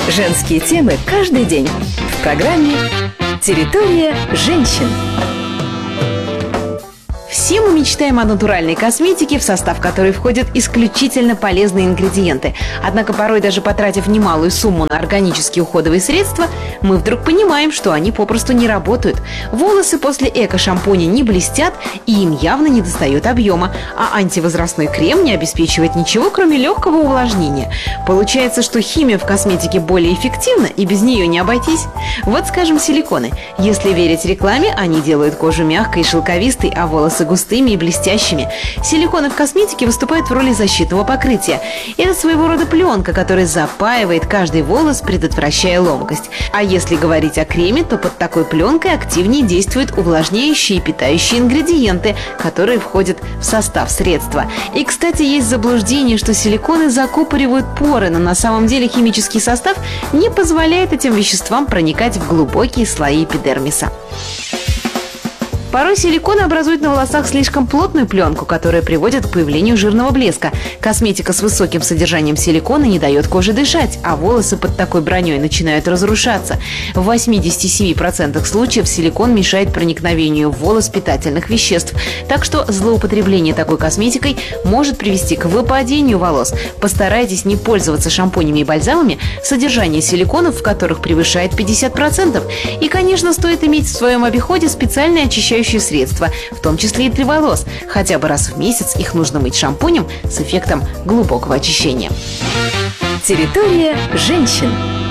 Женские темы каждый день в программе «Территория женщин». Все мы мечтаем о натуральной косметике, в состав которой входят исключительно полезные ингредиенты. Однако порой, даже потратив немалую сумму на органические уходовые средства, мы вдруг понимаем, что они попросту не работают. Волосы после эко-шампуня не блестят, и им явно недостает объема, а антивозрастной крем не обеспечивает ничего, кроме легкого увлажнения. Получается, что химия в косметике более эффективна, и без нее не обойтись. Вот, скажем, силиконы. Если верить рекламе, они делают кожу мягкой и шелковистой, а волосы густыми и блестящими. Силиконы в косметике выступают в роли защитного покрытия. Это своего рода пленка, которая запаивает каждый волос, предотвращая ломкость. А если говорить о креме, то под такой пленкой активнее действуют увлажняющие и питающие ингредиенты, которые входят в состав средства. И, кстати, есть заблуждение, что силиконы закупоривают поры, но на самом деле химический состав не позволяет этим веществам проникать в глубокие слои эпидермиса. Порой силиконы образуют на волосах слишком плотную пленку, которая приводит к появлению жирного блеска. Косметика с высоким содержанием силикона не дает коже дышать, а волосы под такой броней начинают разрушаться. В 87% случаев силикон мешает проникновению в волос питательных веществ. Так что злоупотребление такой косметикой может привести к выпадению волос. Постарайтесь не пользоваться шампунями и бальзамами, содержание силиконов в которых превышает 50%. И, конечно, стоит иметь в своем обиходе специальные очищающие средства, в том числе и для волос. Хотя бы раз в месяц их нужно мыть шампунем с эффектом глубокого очищения. Территория женщин.